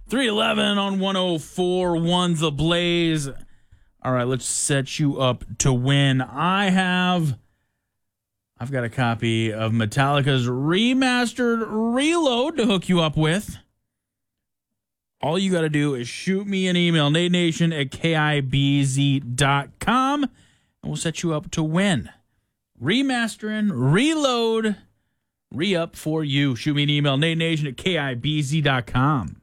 311 on 104.1 The Blaze. All right, let's set you up to win. I've got a copy of Metallica's remastered Reload to hook you up with. All you got to do is shoot me an email, nadenation@kibz.com, and we'll set you up to win. Remastering, Reload, re-up for you. Shoot me an email, nadenation@kibz.com.